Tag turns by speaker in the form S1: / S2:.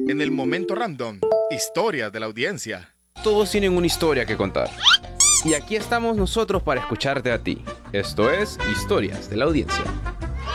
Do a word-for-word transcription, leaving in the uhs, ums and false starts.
S1: En el momento random, historias de la audiencia.
S2: Todos tienen una historia que contar. Y aquí estamos nosotros para escucharte a ti. Esto es Historias de la Audiencia.